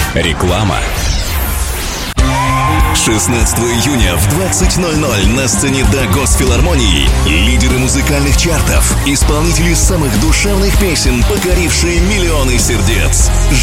Реклама. 16 июня в 20:00 на сцене до Госфилармонии лидеры музыкальных чартов, исполнители самых душевных песен, покорившие миллионы сердец.